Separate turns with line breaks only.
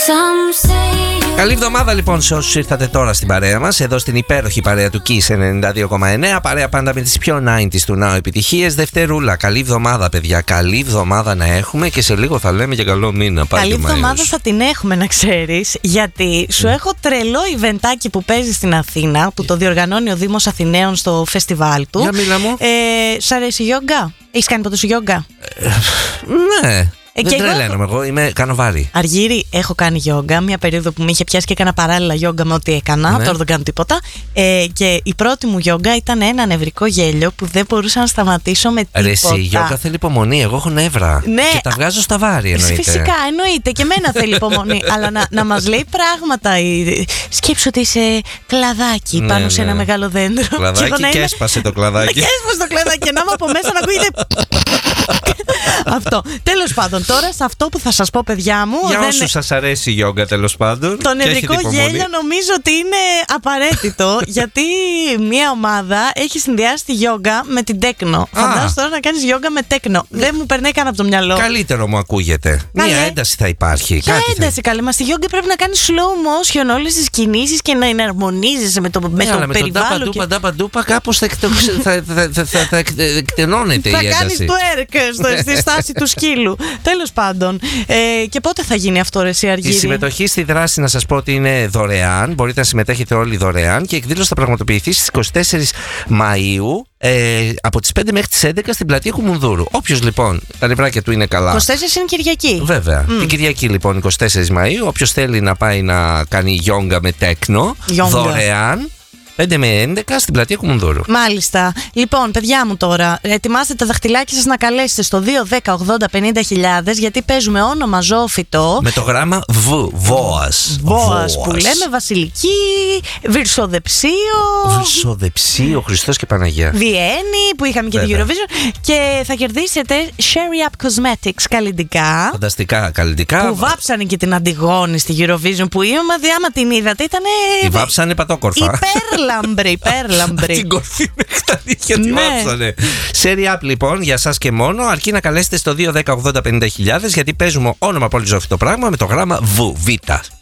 Καλή εβδομάδα λοιπόν σε όσους ήρθατε τώρα στην παρέα μας, εδώ στην υπέροχη παρέα του Kiss 92,9. Παρέα πάντα με τις πιο 90s του Now επιτυχίες. Δευτερούλα, καλή εβδομάδα παιδιά, καλή εβδομάδα να έχουμε και σε λίγο θα λέμε και καλό μήνα.
Καλή εβδομάδα θα την έχουμε να ξέρεις, γιατί σου έχω τρελό ιβεντάκι που παίζει στην Αθήνα, που το διοργανώνει ο Δήμος Αθηναίων στο φεστιβάλ του.
Για μίλα μου.
Σ' αρέσει η γιόγκα? Έχεις κάνει ποτέ σου γιόγκα?
Ναι. Δεν τρελαίνομαι εγώ, κάνω βάρη.
Αργύρι, έχω κάνει γιόγκα μια περίοδο που με είχε πιάσει και έκανα παράλληλα γιόγκα με ό,τι έκανα. Ναι. Τώρα δεν κάνω τίποτα. Και η πρώτη μου γιόγκα ήταν ένα νευρικό γέλιο που δεν μπορούσα να σταματήσω με τίποτα.
Ρε εσύ, η γιόγκα θέλει υπομονή. Εγώ έχω νεύρα. Ναι. Και τα βγάζω στα βάρη, εννοείται.
Φυσικά, εννοείται. Και εμένα θέλει υπομονή. Αλλά να μας λέει πράγματα. Σκέψου ότι είσαι κλαδάκι πάνω σε ένα μεγάλο δέντρο.
Κλαδάκι και έσπασε το κλαδάκι.
Και έσπασε το κλαδάκι. Και να είμαι από μέσα να ακούγεται. Αυτό. Τέλος πάντων, τώρα σε αυτό που θα σας πω, παιδιά μου.
Για όσους σας αρέσει η γιόγκα, τέλος πάντων.
Το νευρικό γέλιο νομίζω ότι είναι απαραίτητο, γιατί μια ομάδα έχει συνδυάσει τη γιόγκα με την τέκνο. Φαντάζομαι τώρα να κάνεις γιόγκα με τέκνο. Δεν μου περνάει καν από το μυαλό.
Καλύτερο μου ακούγεται. Μια ένταση θα υπάρχει.
Ποια ένταση, καλή? Μα στη γιόγκα πρέπει να κάνεις slow motion όλες τις κινήσεις και να εναρμονίζεσαι με το περιβάλλον.
Παντούπα, κάπως θα εκτενώνεται η ένταση.
Θα κάνεις twerk στη στάση του σκύλου. Τέλος πάντων. Και πότε θα γίνει αυτό, ρε εσύ Αργύρη?
Η συμμετοχή στη δράση, να σας πω ότι είναι δωρεάν. Μπορείτε να συμμετέχετε όλοι δωρεάν. Και η εκδήλωση θα πραγματοποιηθεί στις 24 Μαΐου από τις 5 μέχρι τις 11 στην πλατεία Κουμουνδούρου. Όποιος λοιπόν τα νευράκια του είναι καλά.
24 είναι Κυριακή.
Βέβαια. Την Κυριακή λοιπόν 24 Μαΐου. Όποιος θέλει να πάει να κάνει γιόγκα με τέκνο δωρεάν, 5 με 11 στην πλατεία Κουμουνδούρου. Μάλιστα.
Λοιπόν, παιδιά μου τώρα, ετοιμάστε τα δαχτυλάκια σας να καλέσετε στο 210-80-50.000, γιατί παίζουμε όνομα ζώφυτο.
Με το γράμμα Βόας.
Βόας που λέμε, βασιλική, Βυρσοδεψίο.
Βυρσοδεψίο, Χριστός και Παναγία.
Βιέννη που είχαμε και την Eurovision. Και θα κερδίσετε Sherry Up Cosmetics καλλυντικά.
Φανταστικά καλλυντικά.
Που βάψανε και την Αντιγόνη στη Eurovision, που άμα την είδατε ήταν.
Τη βάψανε πατόκορφα.
Υπέρλαμπρη.
Την κορφή μέχρι τα νύχια τη βάψανε. Sherry Up λοιπόν για σας και μόνο, αρκεί να καλέσετε στο 210-80-50.000, γιατί παίζουμε όνομα πολύ ζώφυτο πράγμα με το γράμμα Β.